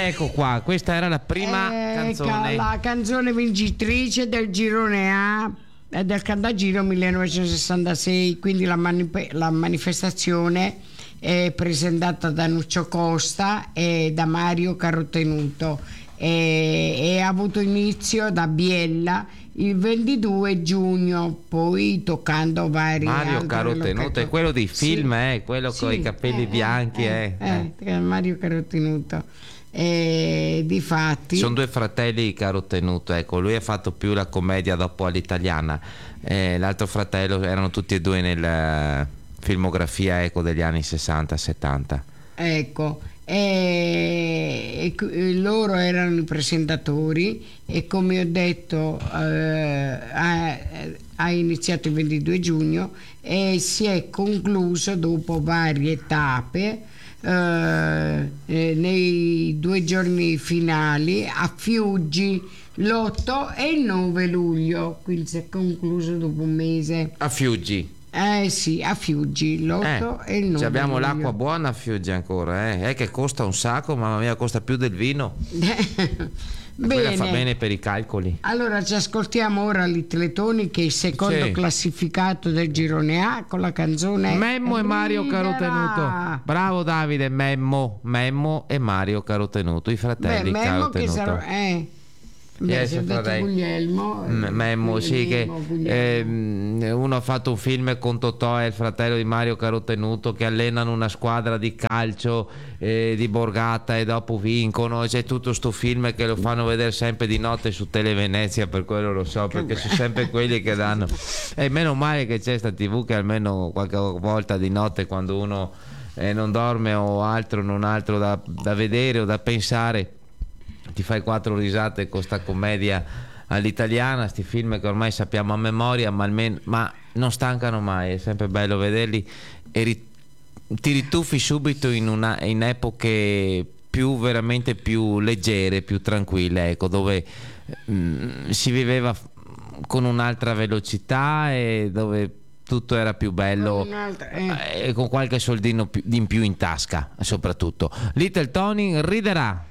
ecco qua, questa era la prima canzone. La canzone vincitrice del girone A del Cantagiro 1966, quindi la manifestazione è presentata da Nuccio Costa e da Mario Carottenuto e ha avuto inizio da Biella il 22 giugno, poi toccando vari Mario Carottenuto è quello dei film, quello con i capelli bianchi, Mario Carottenuto. Difatti sono due fratelli Carottenuto, ecco, lui ha fatto più la commedia dopo all'italiana, l'altro fratello erano tutti e due nella filmografia, ecco, degli anni 60-70, ecco. Loro erano i presentatori e, come ho detto, ha iniziato il 22 giugno e si è concluso dopo varie tappe nei 2 giorni finali a Fiuggi l'8 e il 9 luglio, quindi si è concluso dopo un mese a Fiuggi. Sì, a Fiuggi l'8 e il 9 abbiamo luglio. L'acqua buona a Fiuggi ancora, è che costa un sacco, mamma mia, costa più del vino. Bene. Fa bene per i calcoli. Allora ci ascoltiamo ora Little Tony, che è il secondo classificato del girone A, con la canzone Memmo e Mario Carottenuto. Bravo Davide, Memmo e Mario Carottenuto, i fratelli Carottenuto. Si è detto Guglielmo. Memmo, sì, che uno ha fatto un film con Totò e il fratello di Mario Carottenuto che allenano una squadra di calcio di Borgata e dopo vincono, c'è tutto sto film che lo fanno vedere sempre di notte su Televenezia, per quello lo so, perché sono sempre quelli che danno, e meno male che c'è sta TV che almeno qualche volta di notte, quando uno non dorme o altro non altro da vedere o da pensare, ti fai 4 risate con sta commedia all'italiana, sti film che ormai sappiamo a memoria, ma non stancano mai, è sempre bello vederli e ti rituffi subito in epoche veramente più leggere, più tranquille, ecco, dove si viveva con un'altra velocità e dove tutto era più bello, e con qualche soldino in più in tasca, soprattutto. Little Tony riderà.